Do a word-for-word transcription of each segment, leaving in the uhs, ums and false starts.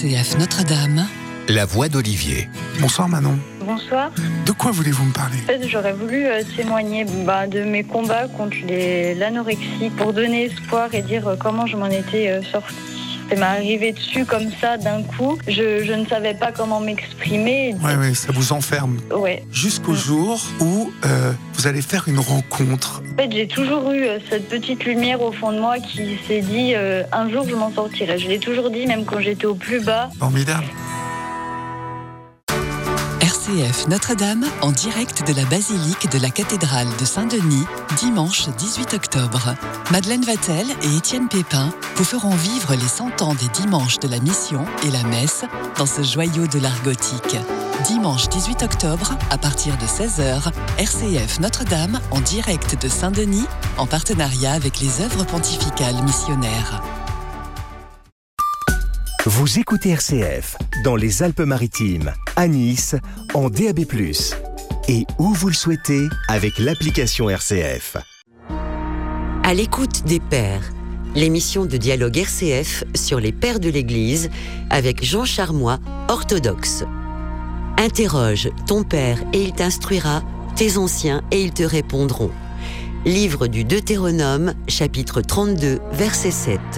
C F Notre-Dame, la voix d'Olivier. Bonsoir Manon. Bonsoir. De quoi voulez-vous me parler ? En fait, j'aurais voulu euh, témoigner bah, de mes combats contre les, l'anorexie pour donner espoir et dire euh, comment je m'en étais euh, sortie. Ça m'est arrivé dessus comme ça d'un coup. Je, je ne savais pas comment m'exprimer. Ouais, ouais, ça vous enferme. Ouais. Jusqu'au mmh. jour où euh, vous allez faire une rencontre. En fait, j'ai toujours eu euh, cette petite lumière au fond de moi qui s'est dit euh, un jour je m'en sortirai. Je l'ai toujours dit, même quand j'étais au plus bas. Formidable. R C F Notre-Dame en direct de la basilique de la cathédrale de Saint-Denis, dimanche dix-huit octobre. Madeleine Vatel et Étienne Pépin vous feront vivre les cent ans des dimanches de la Mission et la Messe dans ce joyau de l'art gothique. Dimanche dix-huit octobre, à partir de seize heures, R C F Notre-Dame en direct de Saint-Denis, en partenariat avec les œuvres pontificales missionnaires. Vous écoutez R C F dans les Alpes-Maritimes, à Nice, en D A B plus, et où vous le souhaitez avec l'application R C F. À l'écoute des pères, l'émission de dialogue R C F sur les pères de l'Église avec Jean Charmois, orthodoxe. Interroge ton père et il t'instruira, tes anciens et ils te répondront. Livre du Deutéronome, chapitre trente-deux, verset sept.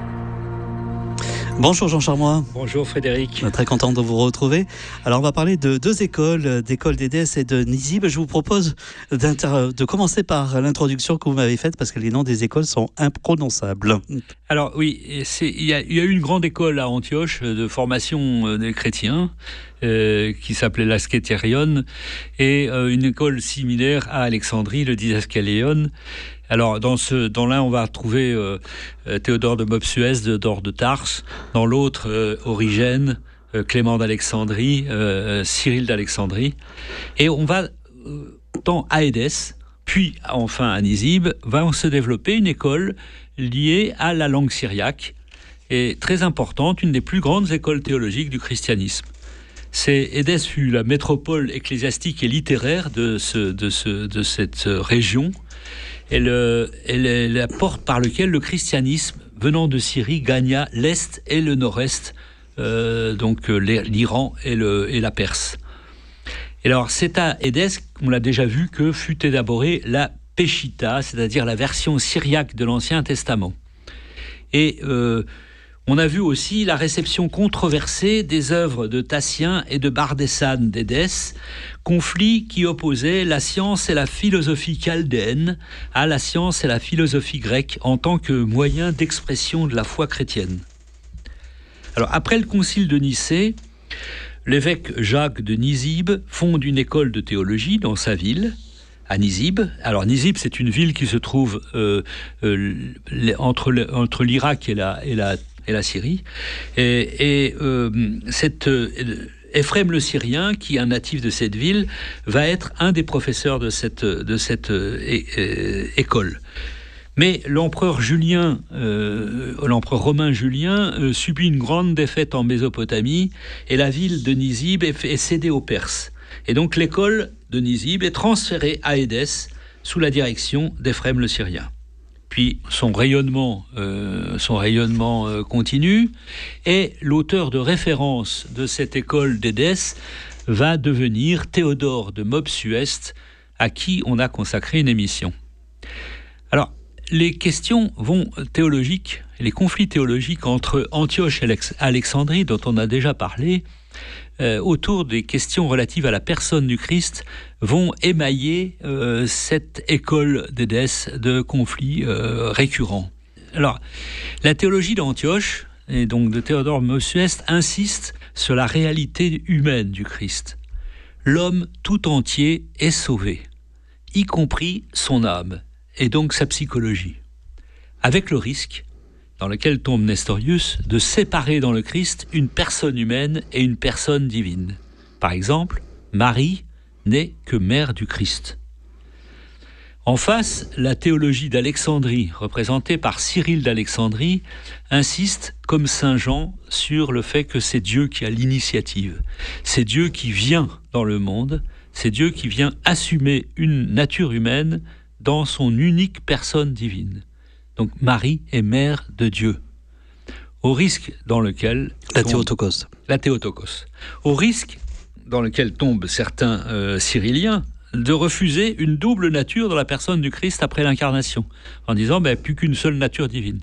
Bonjour Jean Charmois. Bonjour Frédéric. Très content de vous retrouver. Alors on va parler de deux écoles, d'école d'Édesse et de Nizib. Je vous propose de commencer par l'introduction que vous m'avez faite parce que les noms des écoles sont imprononçables. Alors oui, il y, y a eu une grande école à Antioche de formation des chrétiens euh, qui s'appelait l'Askéterion et euh, une école similaire à Alexandrie, le Didascaléon. Alors, dans, ce, dans l'un, on va trouver euh, Théodore de Mopsuès, Théodore de Tarse. Dans l'autre, euh, Origène, euh, Clément d'Alexandrie, euh, Cyril d'Alexandrie. Et on va, euh, dans à Édesse, puis enfin à Nizib, va se développer une école liée à la langue syriaque, et très importante, une des plus grandes écoles théologiques du christianisme. C'est, Édesse fut la métropole ecclésiastique et littéraire de, ce, de, ce, de cette région. Elle, elle est la porte par laquelle le christianisme, venant de Syrie, gagna l'Est et le Nord-Est, euh, donc l'Iran et, le, et la Perse. Et alors, c'est à Édesse, on l'a déjà vu, que fut élaborée la Péchita, c'est-à-dire la version syriaque de l'Ancien Testament. Et euh, on a vu aussi la réception controversée des œuvres de Tassien et de Bardessane d'Édesse, conflit qui opposait la science et la philosophie chaldéenne à la science et la philosophie grecque en tant que moyen d'expression de la foi chrétienne. Alors, après le concile de Nicée, l'évêque Jacques de Nizib fonde une école de théologie dans sa ville, à Nizib. Alors Nizib, c'est une ville qui se trouve euh, euh, entre, le, entre l'Irak et la, et la, et la Syrie. Et, et euh, cette... Euh, Éphrem le Syrien, qui est un natif de cette ville, va être un des professeurs de cette, de cette euh, é, école. Mais l'empereur Julien, euh, l'empereur romain Julien, euh, subit une grande défaite en Mésopotamie et la ville de Nizib est, est cédée aux Perses. Et donc l'école de Nizib est transférée à Édesse sous la direction d'Éphrem le Syrien. Puis son rayonnement, euh, son rayonnement euh, continue, et l'auteur de référence de cette école d'Édesse va devenir Théodore de Mopsuès, à qui on a consacré une émission. Alors, les questions vont théologiques, les conflits théologiques entre Antioche et Alexandrie, dont on a déjà parlé, Euh, autour des questions relatives à la personne du Christ, vont émailler euh, cette école d'Édesse de conflits euh, récurrents. Alors, la théologie d'Antioche, et donc de Théodore Mopsuès, insiste sur la réalité humaine du Christ. L'homme tout entier est sauvé, y compris son âme, et donc sa psychologie, avec le risque dans lequel tombe Nestorius, de séparer dans le Christ une personne humaine et une personne divine. Par exemple, Marie n'est que mère du Christ. En face, la théologie d'Alexandrie, représentée par Cyril d'Alexandrie, insiste, comme Saint Jean, sur le fait que c'est Dieu qui a l'initiative. C'est Dieu qui vient dans le monde, c'est Dieu qui vient assumer une nature humaine dans son unique personne divine. Donc Marie est mère de Dieu, au risque dans lequel La Théotokos. La Théotokos. Au risque, dans lequel tombent certains euh, cyrilliens, de refuser une double nature dans la personne du Christ après l'incarnation, en disant ben, plus qu'une seule nature divine.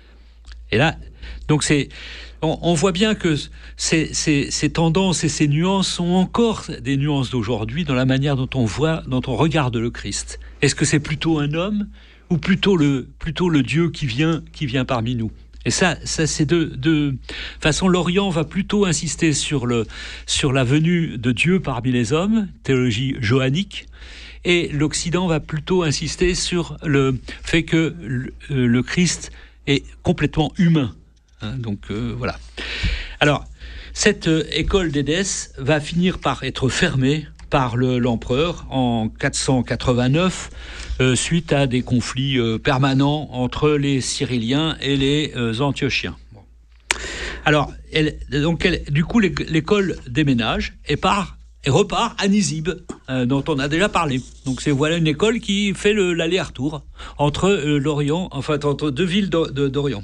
Et là, donc c'est, on, on voit bien que ces, ces, ces tendances et ces nuances sont encore des nuances d'aujourd'hui dans la manière dont on voit, dont on regarde le Christ. Est-ce que c'est plutôt un homme ou plutôt le, plutôt le Dieu qui vient, qui vient parmi nous ? Et ça, ça c'est de, de... De toute façon, l'Orient va plutôt insister sur, le, sur la venue de Dieu parmi les hommes, théologie johannique, et l'Occident va plutôt insister sur le fait que le, le Christ est complètement humain. Hein, donc, euh, voilà. Alors, cette euh, école des déesses va finir par être fermée par le, l'empereur en quatre cent quatre-vingt-neuf, euh, suite à des conflits euh, permanents entre les Cyrilliens et les euh, Antiochiens. Bon. Alors, elle, donc elle, du coup, l'école déménage et part et repart à Nizib, euh, dont on a déjà parlé. Donc, c'est voilà une école qui fait le, l'aller-retour entre euh, l'Orient, enfin entre deux villes d'Orient.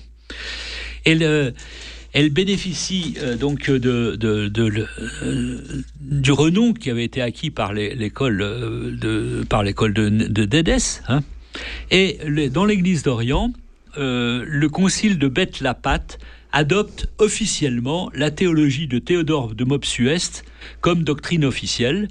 Et le Elle bénéficie euh, donc de, de, de, de euh, du renom qui avait été acquis par les, l'école euh, de par l'école de, de d'Édesse. Hein. Et les, dans l'Église d'Orient, euh, le concile de Beth-la-Pâte adopte officiellement la théologie de Théodore de Mopsueste comme doctrine officielle,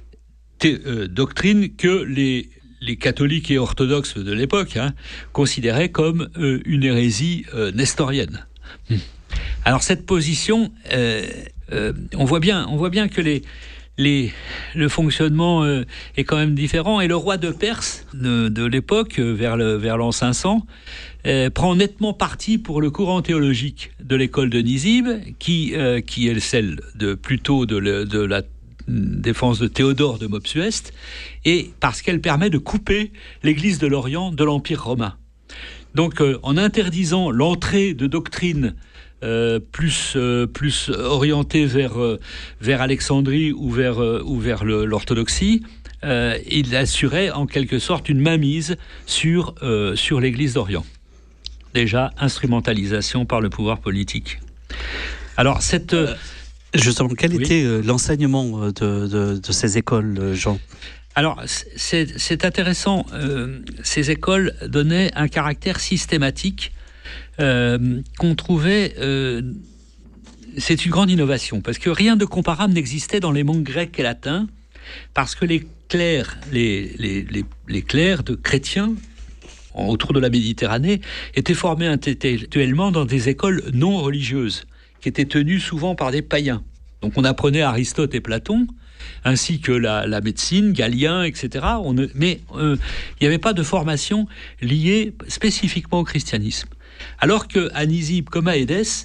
thé, euh, doctrine que les les catholiques et orthodoxes de l'époque hein, considéraient comme euh, une hérésie euh, nestorienne. Hum. Alors cette position, euh, euh, on voit bien, on voit bien que les, les, le fonctionnement euh, est quand même différent. Et le roi de Perse de, de l'époque, vers, le, vers l'an cinq cents, euh, prend nettement parti pour le courant théologique de l'école de Nizib, qui, euh, qui est celle de plutôt de, le, de la défense de Théodore de Mopsueste, et parce qu'elle permet de couper l'Église de l'Orient de l'Empire romain. Donc, euh, en interdisant l'entrée de doctrines Euh, plus, euh, plus orienté vers, euh, vers Alexandrie ou vers, euh, ou vers le, l'orthodoxie, euh, il assurait en quelque sorte une mainmise sur, euh, sur l'Église d'Orient. Déjà, instrumentalisation par le pouvoir politique. Alors, cette... Euh, Justement, quel oui. était euh, l'enseignement de, de, de ces écoles, Jean ? Alors, c'est, c'est intéressant. Euh, ces écoles donnaient un caractère systématique Euh, qu'on trouvait, euh, c'est une grande innovation, parce que rien de comparable n'existait dans les mondes grecs et latins, parce que les clercs, les, les, les, les clercs de chrétiens autour de la Méditerranée étaient formés intellectuellement dans des écoles non religieuses, qui étaient tenues souvent par des païens. Donc on apprenait Aristote et Platon, ainsi que la, la médecine, Galien, et cetera. On ne, mais euh, il n'y avait pas de formation liée spécifiquement au christianisme. Alors qu'à Nizib comme à Édesse,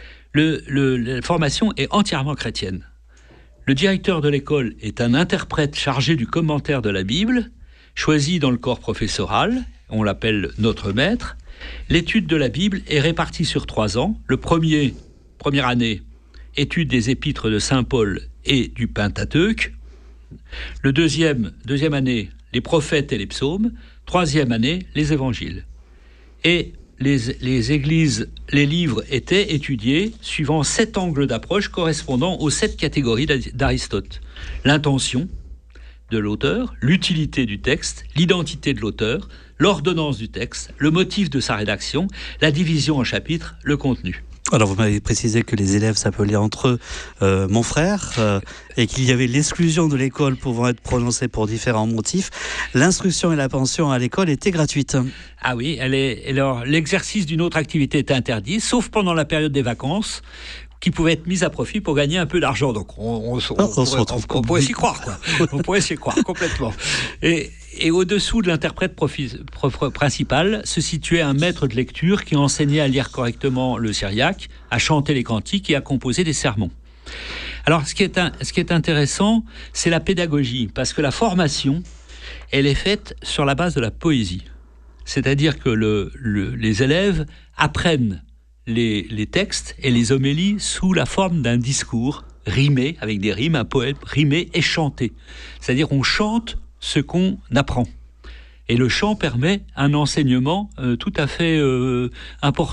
le, le, la formation est entièrement chrétienne. Le directeur de l'école est un interprète chargé du commentaire de la Bible, choisi dans le corps professoral, on l'appelle notre maître. L'étude de la Bible est répartie sur trois ans. Le premier, première année, étude des épîtres de Saint Paul et du Pentateuque. Le deuxième, deuxième année, les prophètes et les psaumes. Troisième année, les évangiles. Et Les, les églises, les livres étaient étudiés suivant sept angles d'approche correspondant aux sept catégories d'Aristote. L'intention de l'auteur, l'utilité du texte, l'identité de l'auteur, l'ordonnance du texte, le motif de sa rédaction, la division en chapitres, le contenu. Alors vous m'avez précisé que les élèves s'appelaient entre eux euh, mon frère euh, et qu'il y avait l'exclusion de l'école pouvant être prononcée pour différents motifs. L'instruction et la pension à l'école étaient gratuites. Ah oui, elle est, alors, l'exercice d'une autre activité est interdit, sauf pendant la période des vacances, qui pouvait être mise à profit pour gagner un peu d'argent. Donc on, on, on, on, on, pourrait, on, on pourrait s'y croire, quoi. On pourrait s'y croire complètement. Et, et au-dessous de l'interprète profi, prof, principal se situait un maître de lecture qui enseignait à lire correctement le syriaque, à chanter les cantiques et à composer des sermons. Alors ce qui est, un, ce qui est intéressant, c'est la pédagogie, parce que la formation, elle est faite sur la base de la poésie. C'est-à-dire que le, le, les élèves apprennent Les, les textes et les homélies sous la forme d'un discours rimé, avec des rimes, un poème rimé et chanté. C'est-à-dire on chante ce qu'on apprend. Et le chant permet un enseignement euh, tout à fait euh, important.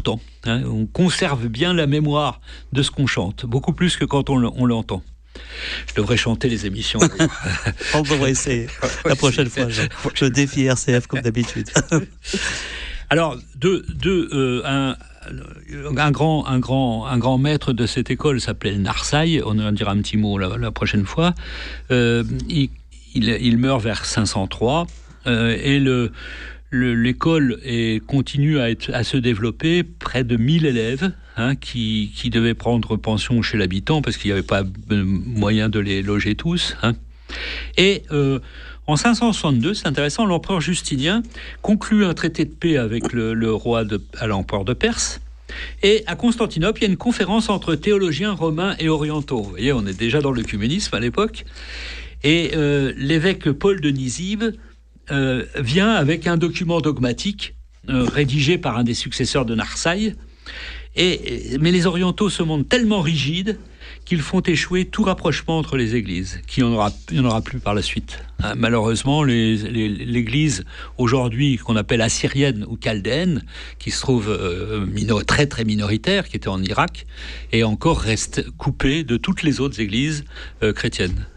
Hein, on conserve bien la mémoire de ce qu'on chante, beaucoup plus que quand on, on l'entend. Je devrais chanter les émissions. On devrait essayer la prochaine fois. Je, je défie R C F comme d'habitude. Alors, de, de, euh, un, un, grand, un, grand, un grand maître de cette école s'appelait Narsaï, on en dira un petit mot la, la prochaine fois. Euh, il, il, il meurt vers cinq cent trois euh, et le... Le, l'école est, continue à, être, à se développer, près de mille élèves hein, qui, qui devaient prendre pension chez l'habitant parce qu'il n'y avait pas moyen de les loger tous. Hein. Et euh, en cinq cent soixante-deux, c'est intéressant, l'empereur Justinien conclut un traité de paix avec le, le roi de, à l'empereur de Perse. Et à Constantinople, il y a une conférence entre théologiens romains et orientaux. Vous voyez, on est déjà dans l'œcuménisme à l'époque. Et euh, l'évêque Paul de Nisibe Euh, vient avec un document dogmatique euh, rédigé par un des successeurs de Narsaï. Et, mais les orientaux se montrent tellement rigides qu'ils font échouer tout rapprochement entre les églises, qu'il n'y en aura, il y en aura plus par la suite. Hein, malheureusement, les, les, l'église aujourd'hui qu'on appelle assyrienne ou chaldéenne, qui se trouve euh, minor, très très minoritaire, qui était en Irak, et encore reste coupée de toutes les autres églises euh, chrétiennes.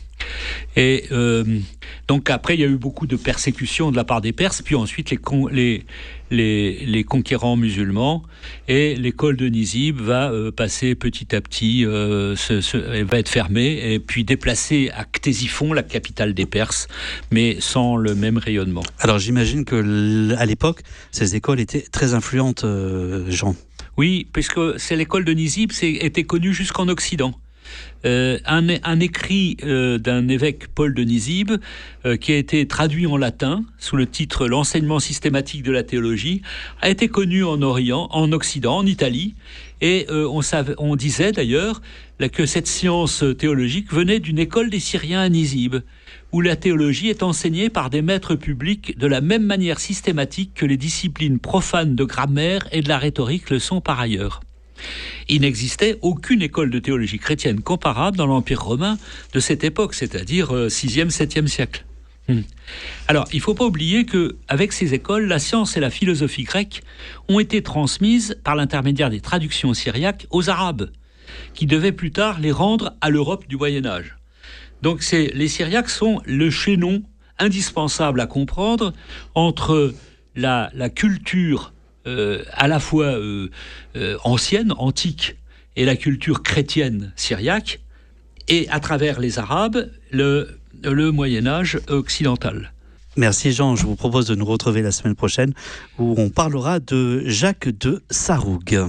Et euh, donc après, il y a eu beaucoup de persécutions de la part des Perses, puis ensuite les, con, les, les, les conquérants musulmans, et l'école de Nisibe va euh, passer petit à petit, euh, se, se, elle va être fermée, et puis déplacée à Ctésiphon, la capitale des Perses, mais sans le même rayonnement. Alors j'imagine que à l'époque, ces écoles étaient très influentes, euh, Jean. Oui, puisque c'est l'école de Nisibe, c'est, était connue jusqu'en Occident. Euh, un, un écrit euh, d'un évêque Paul de Nisibe euh, qui a été traduit en latin sous le titre L'enseignement systématique de la théologie a été connu en Orient, en Occident, en Italie, et euh, on, savait, on disait d'ailleurs là, que cette science théologique venait d'une école des Syriens à Nisibe, où la théologie est enseignée par des maîtres publics de la même manière systématique que les disciplines profanes de grammaire et de la rhétorique le sont par ailleurs. Il n'existait aucune école de théologie chrétienne comparable dans l'Empire romain de cette époque, c'est-à-dire euh, sixième, septième siècle. Hum. Alors, il ne faut pas oublier qu'avec ces écoles, la science et la philosophie grecque ont été transmises par l'intermédiaire des traductions syriaques aux Arabes, qui devaient plus tard les rendre à l'Europe du Moyen-Âge. Donc, c'est, les Syriaques sont le chaînon indispensable à comprendre entre la, la culture Euh, à la fois euh, euh, ancienne, antique, et la culture chrétienne syriaque, et à travers les Arabes, le, le Moyen-Âge occidental. Merci Jean, je vous propose de nous retrouver la semaine prochaine où on parlera de Jacques de Sarrougue.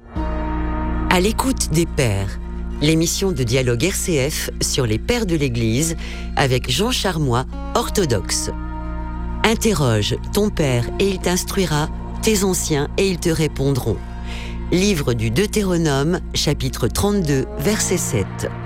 À l'écoute des Pères, l'émission de dialogue R C F sur les Pères de l'Église avec Jean Charmois, orthodoxe. Interroge ton Père et il t'instruira, tes anciens et ils te répondront. Livre du Deutéronome, chapitre trente-deux, verset sept.